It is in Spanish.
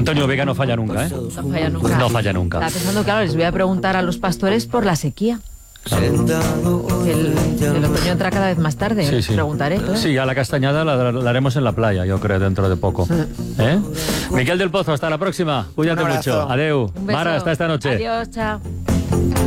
Antonio Vega no falla nunca, ¿eh? No falla nunca. No falla nunca. Estaba pensando, claro, les voy a preguntar a los pastores por la sequía. El otoño entra cada vez más tarde, Sí, sí. preguntaré. Claro. Sí, a la castañada la haremos en la playa, yo creo, dentro de poco. ¿Eh? Miquel del Pozo, hasta la próxima. Cuídate Un abrazo. mucho. Adeu. Un beso. Mara, hasta esta noche. Adiós, chao.